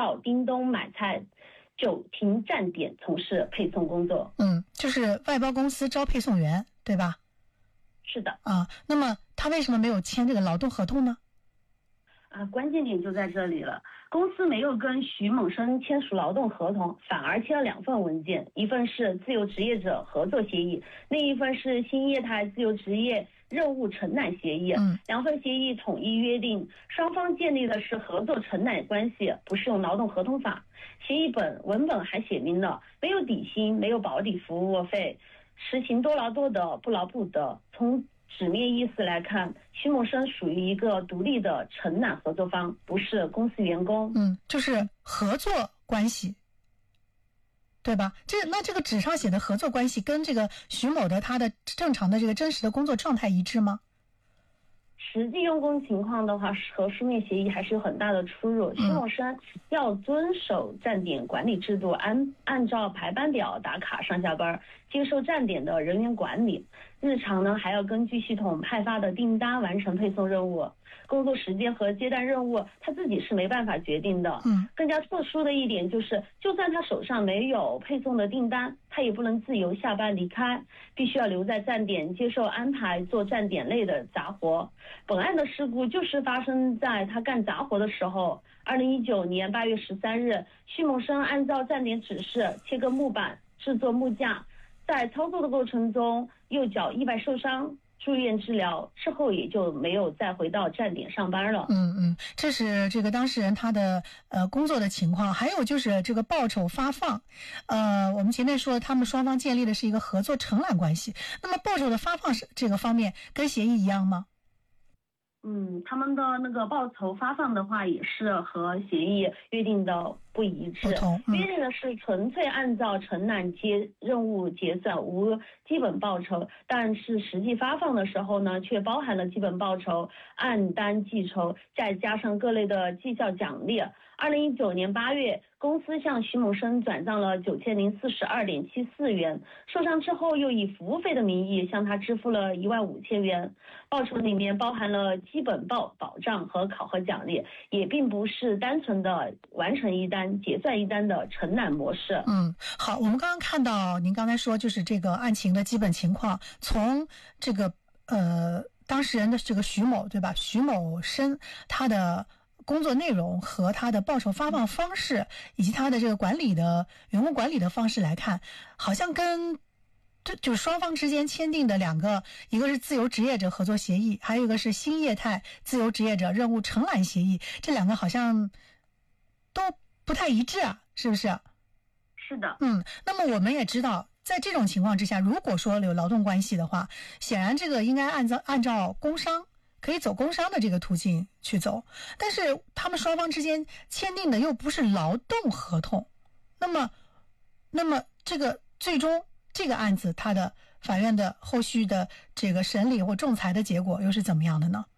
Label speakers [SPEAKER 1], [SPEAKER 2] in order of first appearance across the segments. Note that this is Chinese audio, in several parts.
[SPEAKER 1] 到叮咚买菜就停站点从事配送工作。
[SPEAKER 2] 就是外包公司招配送员，对吧？
[SPEAKER 1] 是的。
[SPEAKER 2] 那么他为什么没有签这个劳动合同呢？
[SPEAKER 1] 关键点就在这里了。公司没有跟徐某生签署劳动合同，反而签了2份文件，一份是自由职业者合作协议，另一份是新业态自由职业任务承揽协议。2份协议统一约定，双方建立的是合作承揽关系，不适用劳动合同法。协议文本还写明了，没有底薪，没有保底服务费，实行多劳多得，不劳不得。从纸面意思来看，徐某生属于一个独立的承揽合作方，不是公司员工。
[SPEAKER 2] 就是合作关系，对吧？那这个纸上写的合作关系跟这个徐某的他的正常的这个真实的工作状态一致吗？
[SPEAKER 1] 实际用工情况的话，和书面协议还是有很大的出入。徐某生要遵守站点管理制度，按照排班表打卡上下班，接受站点的人员管理。日常呢，还要根据系统派发的订单完成配送任务。工作时间和接单任务他自己是没办法决定的。更加特殊的一点就是，就算他手上没有配送的订单，他也不能自由下班离开，必须要留在站点接受安排做站点内的杂活。本案的事故就是发生在他干杂活的时候。2019年8月13日，徐某生按照站点指示切割木板，制作木架，在操作的过程中右脚意外受伤，住院治疗之后也就没有再回到站点上班了。
[SPEAKER 2] 这是这个当事人他的工作的情况。还有就是这个报酬发放，我们前面说他们双方建立的是一个合作承揽关系，那么报酬的发放是这个方面跟协议一样吗？
[SPEAKER 1] 他们的那个报酬发放的话，也是和协议约定的不一致。约定的是纯粹按照承揽任务结算，无基本报酬，但是实际发放的时候呢，却包含了基本报酬、按单计酬，再加上各类的绩效奖励。2019年8月，公司向徐某生转账了9042.74元，受伤之后又以服务费的名义向他支付了15000元。报酬里面包含了基本保障和考核奖励，也并不是单纯的完成一单结算一单的承揽模式。
[SPEAKER 2] 好，我们刚刚看到您刚才说就是这个案情的基本情况，从这个当事人的这个徐某，对吧？徐某生他的工作内容和他的报酬发放方式，以及他的这个员工管理的方式来看，好像跟就是双方之间签订的2个，一个是自由职业者合作协议，还有一个是新业态自由职业者任务承揽协议，这2个好像都不太一致啊，是不是？
[SPEAKER 1] 是的。
[SPEAKER 2] 那么我们也知道，在这种情况之下，如果说有劳动关系的话，显然这个应该按照工商，可以走工商的这个途径去走，但是他们双方之间签订的又不是劳动合同，那么这个最终这个案子它的法院的后续的这个审理或仲裁的结果又是怎么样的呢？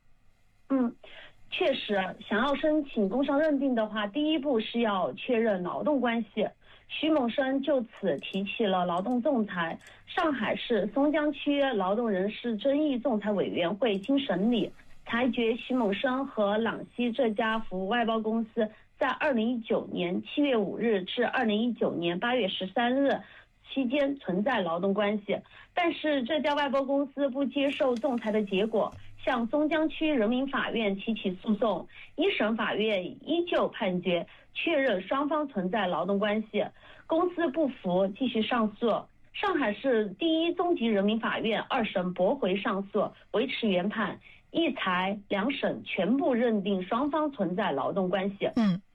[SPEAKER 1] 确实，想要申请工伤认定的话，第一步是要确认劳动关系。徐某生就此提起了劳动仲裁。上海市松江区劳动人事争议仲裁委员会经审理，裁决徐某生和朗西这家服务外包公司在2019年7月5日至2019年8月13日期间存在劳动关系，但是这家外包公司不接受仲裁的结果，向松江区人民法院提起诉讼。一审法院依旧判决确认双方存在劳动关系，公司不服继续上诉。上海市第一中级人民法院2审驳回上诉，维持原判，一裁2审全部认定双方存在劳动关系。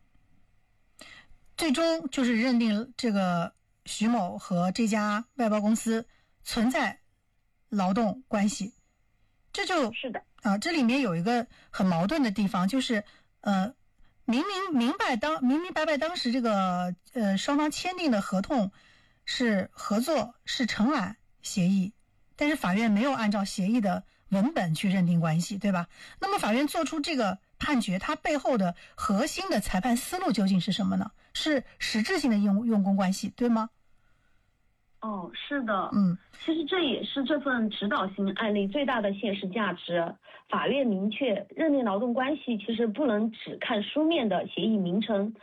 [SPEAKER 2] 最终就是认定这个徐某和这家外包公司存在劳动关系。这就是
[SPEAKER 1] 的
[SPEAKER 2] 这里面有一个很矛盾的地方，就是明白白当时这个双方签订的合同是合作，是承揽协议，但是法院没有按照协议的文本去认定关系，对吧？那么法院做出这个判决，它背后的核心的裁判思路究竟是什么呢？是实质性的用工关系，对吗？
[SPEAKER 1] 是的。其实这也是这份指导性案例最大的现实价值。法院明确认定劳动关系其实不能只看书面的协议名称，